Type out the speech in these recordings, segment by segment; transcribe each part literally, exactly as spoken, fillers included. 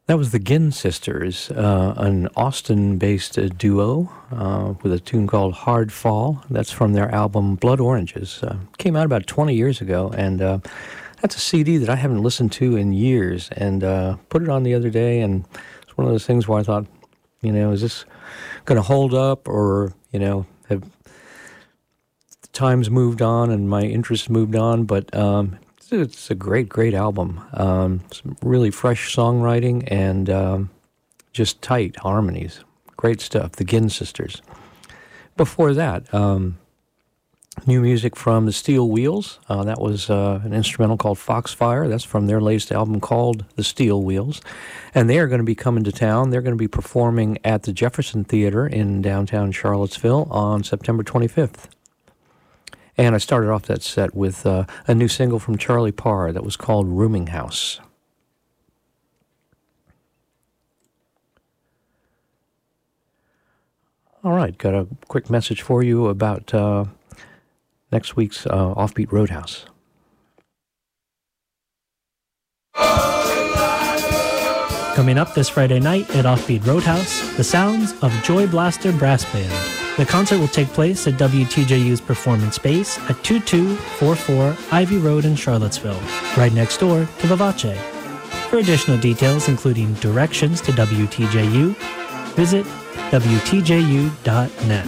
That was the Ginn Sisters, uh, an Austin-based uh, duo uh, with a tune called Hard Fall. That's from their album Blood Oranges. Uh, came out about twenty years ago, and uh, that's a C D that I haven't listened to in years, and uh, put it on the other day, and it's one of those things where I thought, you know, is this going to hold up, or, you know, have times moved on and my interests moved on? But um, it's a great, great album. Um, some really fresh songwriting and um, just tight harmonies. Great stuff. The Ginn Sisters. Before that, um, new music from the Steel Wheels. Uh, that was uh, an instrumental called Foxfire. That's from their latest album called The Steel Wheels. And they are going to be coming to town. They're going to be performing at the Jefferson Theater in downtown Charlottesville on September twenty-fifth. And I started off that set with uh, a new single from Charlie Parr that was called Rooming House. All right, got a quick message for you about uh, next week's uh, Offbeat Roadhouse. Coming up this Friday night at Offbeat Roadhouse, the sounds of Joy Blaster Brass Band. The concert will take place at W T J U's Performance Space at two two four four Ivy Road in Charlottesville, right next door to Vivace. For additional details, including directions to W T J U, visit W T J U dot net.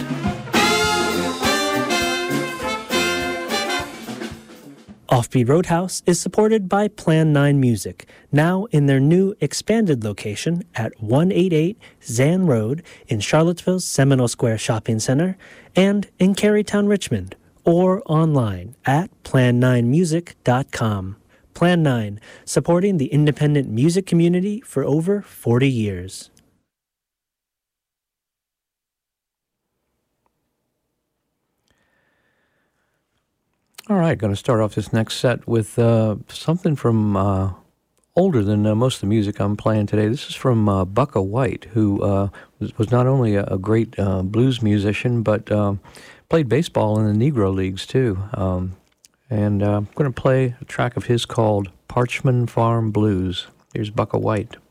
Offbeat Roadhouse is supported by Plan nine Music, now in their new expanded location at one eighty-eight Zan Road in Charlottesville's Seminole Square Shopping Center and in Carytown, Richmond, or online at plan nine music dot com. Plan nine, supporting the independent music community for over forty years. All right, going to start off this next set with uh, something from uh, older than uh, most of the music I'm playing today. This is from uh, Bukka White, who uh, was, was not only a, a great uh, blues musician, but um, played baseball in the Negro Leagues, too. Um, and uh, I'm going to play a track of his called Parchman Farm Blues. Here's Bukka White.